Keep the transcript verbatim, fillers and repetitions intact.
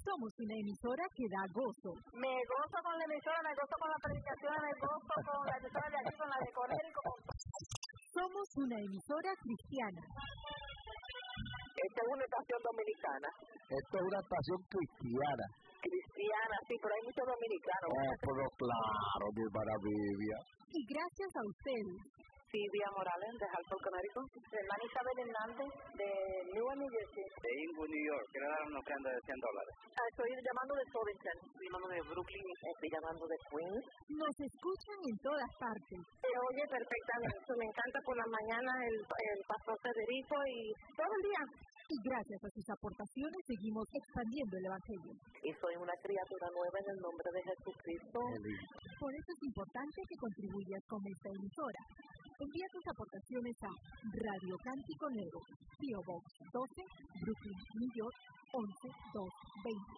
Somos una emisora que da gozo. Me gozo con la emisora, me gozo con la predicación, me gozo con la emisora de aquí, con la de Conérico. Con... Somos una emisora cristiana. Esta es una estación dominicana. Esto es una estación cristiana. Cristiana, sí, pero hay muchos dominicanos. Oh, pero claro, mi maravilla. Y gracias a ustedes. Silvia Morales, de Hartford, Connecticut. Hermana Isabel Hernández, de Newark, New Jersey. De Inwood, New York. Quiero dar una ofrenda de cien dólares. Ah, estoy llamando de Covington. Estoy llamando de Brooklyn, estoy llamando de Queens. Nos escuchan en todas partes. Se oye perfectamente. Me encanta por las mañanas el, el pastor Federico y todo el día. Y gracias a sus aportaciones seguimos expandiendo el Evangelio. Y soy una criatura nueva en el nombre de Jesucristo. Por eso es importante que contribuyas con esta emisora. Envía tus aportaciones a Radio Cántico Negro, P O Box doce, Brooklyn, New York, once mil doscientos veinte.